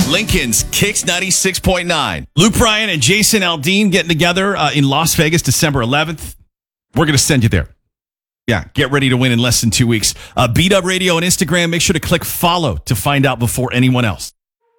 Lincoln's Kicks 96.9. Luke Bryan and Jason Aldean getting together in Las Vegas, December 11th. We're going to send you there. Yeah, get ready to win in less than 2 weeks. B-Dub Radio on Instagram. Make sure to click follow to find out before anyone else.